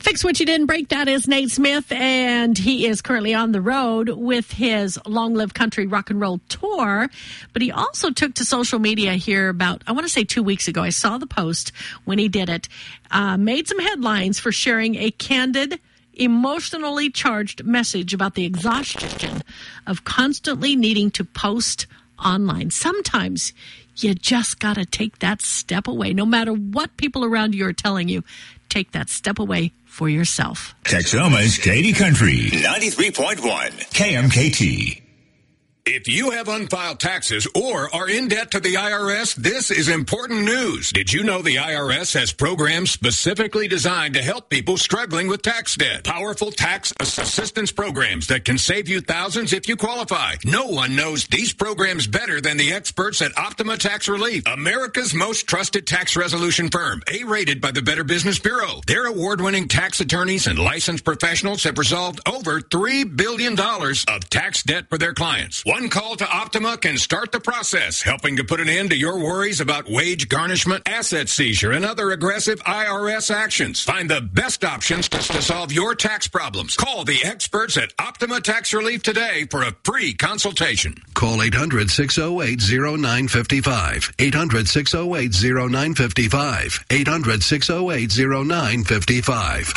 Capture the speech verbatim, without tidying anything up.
Fix What You Didn't Break. That is Nate Smith, and he is currently on the road with his Long Live Country Rock and Roll tour. But he also took to social media here about, I want to say two weeks ago. I saw the post when he did it. Uh, made some headlines for sharing a candid, emotionally charged message about the exhaustion of constantly needing to post online. Sometimes you just got to take that step away. No matter what people around you are telling you, take that step away for yourself. Texoma's Katy Country. ninety-three point one. K M K T. If you have unfiled taxes or are in debt to the I R S, this is important news. Did you know the I R S has programs specifically designed to help people struggling with tax debt? Powerful tax assistance programs that can save you thousands if you qualify. No one knows these programs better than the experts at Optima Tax Relief, America's most trusted tax resolution firm, A-rated by the Better Business Bureau. Their award-winning tax attorneys and licensed professionals have resolved over three billion dollars of tax debt for their clients. One call to Optima can start the process, helping to put an end to your worries about wage garnishment, asset seizure, and other aggressive I R S actions. Find the best options to, to solve your tax problems. Call the experts at Optima Tax Relief today for a free consultation. Call eight hundred, six oh eight, oh nine five five. eight hundred, six oh eight, oh nine five five. eight hundred, six oh eight, oh nine five five.